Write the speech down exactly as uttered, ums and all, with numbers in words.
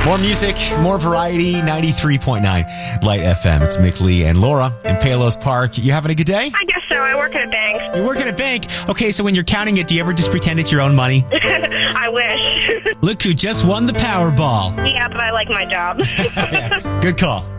More music, more variety, ninety-three point nine Light F M. It's Mick Lee and Laura in Palos Park. You having a good day? I guess so. I work at a bank. You work at a bank? Okay, so when you're counting it, do you ever just pretend it's your own money? I wish. Look who just won the Powerball. Yeah, but I like my job. Good call.